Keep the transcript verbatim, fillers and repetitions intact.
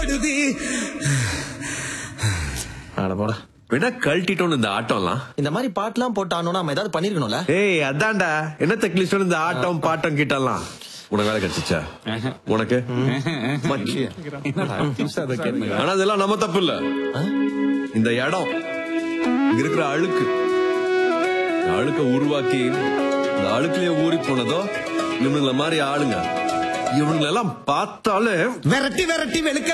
போட வேணா கழட்டிட்டோம் இந்த ஆட்டம்லாம். இந்த மாதிரி பாட்டுலாம் போட்டானோ நம்ம ஏதாவது பண்ணிருக்கணும்ல. ஏய் அதான்டா என்ன தக்லிஸ்ட் இந்த ஆட்டம் பாட்டம் கிட்டலாம். உனக்கு வேலை கிடைச்சிச்சா? உனக்கு ஆனா அதெல்லாம் நம்ம தப்பு இல்ல. இந்த இடம் இங்க இருக்கிற அழுக்கு அழுக்க உருவாக்கி இந்த அழுக்குலயே ஊறி போனதோ இவனுங்கள மாதிரி ஆளுங்க. இவனுங்களெல்லாம் பார்த்தாலே விரட்டி விரட்டி வெளுக்க